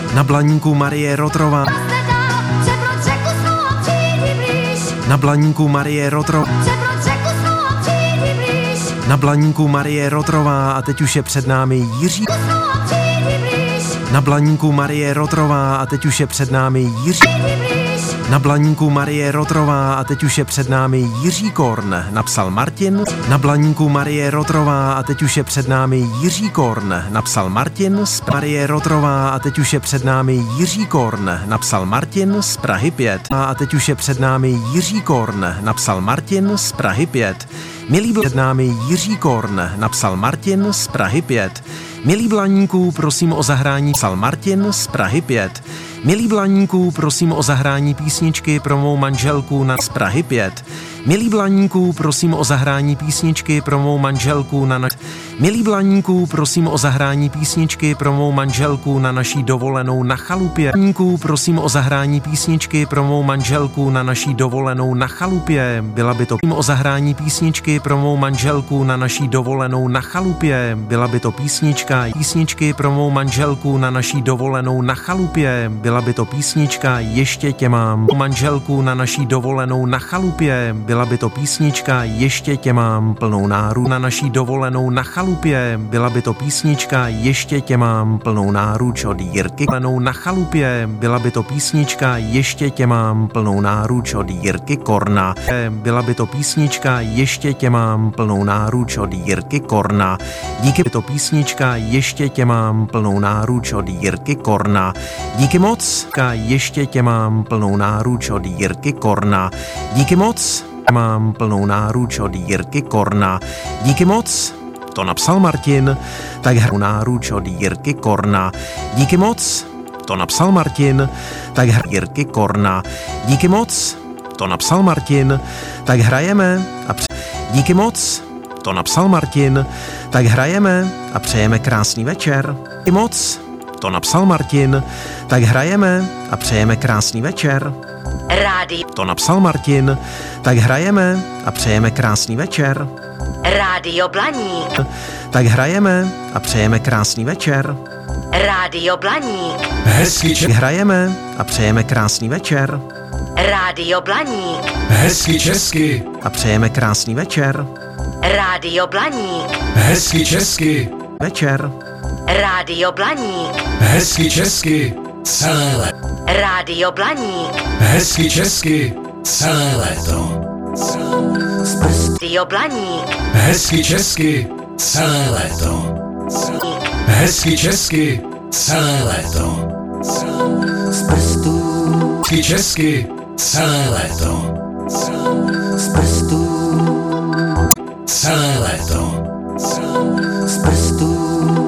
Na Blaníku Marie Rotrová. Na Blaníku Marie Rotrová. Na Blaníku Marie Rotrová a teď už je před námi Jiří. Na Blaníku Marie Rotrová a teď už je před námi Jiří. Na Blaníku Marie Rotrová a teď už je před námi Jiří Korn, napsal Martin. Na Blaníku Marie Rotrová a teď už je před námi Jiří Korn, napsal Martin z Marie Rotrová a teď už je před námi Jiří Korn, napsal Martin z Prahy 5. A teď už je před námi Jiří Korn, napsal Martin z Prahy 5. Milí před námi Jiří Korn, napsal Martin z Prahy 5. Milí Blaníků, prosím o zahrání, psal Martin z Prahy 5. Milí Blaníků, prosím o zahrání písničky pro mou manželku na z Prahy 5. Milí Blaníků, prosím o zahrání písničky pro mou manželku na Milí Blaníků, prosím o zahrání písničky pro mou manželku na naší dovolenou na chalupě. Blaníků, prosím o zahrání písničky pro mou manželku na naší dovolenou na chalupě. Byla by to o zahrání písničky pro mou manželku na naší dovolenou na chalupě. Byla by to písničky pro mou manželku na naší dovolenou na chalupě. Byla by to písnička Ještě tě mám. Manželku na naší dovolenou na chalupě. Byla by to písnička Ještě tě mám plnou náru na naší dovolenou na chalupě. Byla by to písnička Ještě tě mám plnou náruč od Jirky Lenou na chalupě. Byla by to písnička Ještě tě mám plnou náruč od Jirky Korna. Byla by to písnička Ještě tě mám plnou náruč od Jirky Korna. Díky by to písnička Ještě tě mám plnou náruč od Jirky Korna. Díky moc. Ještě tě mám plnou náruč od Jirky Korna. Díky moc. Mám plnou náruč od Jirky Korna. Díky moc. To napsal Martin. Tak náruč od Jirky Korna. Díky moc. To napsal Martin. Tak Jirky Korna. Díky moc. To napsal Martin. Tak hrajeme a díky moc. To napsal Martin. Tak hrajeme a přejeme krásný večer. Díky moc. To napsal Martin. Tak hrajeme a přejeme krásný večer. Rádio. To napsal Martin. Tak hrajeme a přejeme krásný večer. Rádio Blaník. Tak hrajeme a přejeme krásný večer. Rádio Blaník. Hezky hrajeme a přejeme krásný večer. Rádio Blaník. Hezky česky. A přejeme krásný večer. Rádio Blaník. Hezky česky. Večer. Rádio Blaník. Hezky česky. Celé léto. Rádio Blaník. Hezky česky. Celé léto. Rádio Blaník. Hezky česky. Celé léto. Hezky česky. Celé léto. Z prstů. Hezky česky. Celé léto. Z prstů. Celé léto. Z prstů.